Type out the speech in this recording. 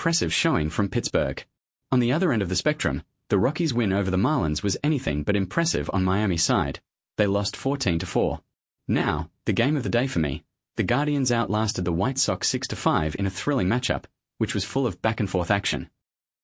impressive showing from Pittsburgh. On the other end of the spectrum, the Rockies' win over the Marlins was anything but impressive on Miami's side. They lost 14-4. Now, the game of the day for me. The Guardians outlasted the White Sox 6-5 in a thrilling matchup, which was full of back-and-forth action.